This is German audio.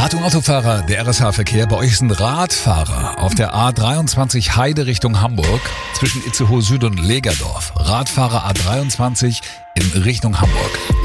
Achtung Autofahrer, der RSH-Verkehr. Bei euch sind Radfahrer auf der A23 Heide Richtung Hamburg zwischen Itzehoe Süd und Legerdorf. Radfahrer A23 in Richtung Hamburg.